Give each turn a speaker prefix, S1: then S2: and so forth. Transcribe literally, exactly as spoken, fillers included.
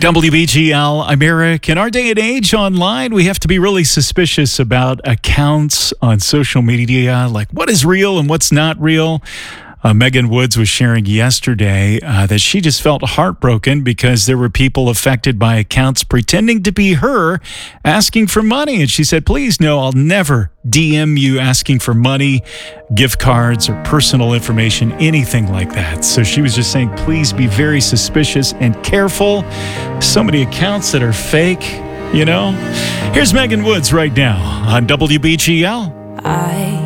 S1: W B G L, I'm Eric. In our day and age online, we have to be really suspicious about accounts on social media, like what is real and what's not real. Uh, Megan Woods was sharing yesterday uh, that she just felt heartbroken because there were people affected by accounts pretending to be her asking for money. And she said, please, no, I'll never D M you asking for money, gift cards, or personal information, anything like that. So she was just saying, please be very suspicious and careful. So many accounts that are fake, you know. Here's Megan Woods right now on W B G L.
S2: I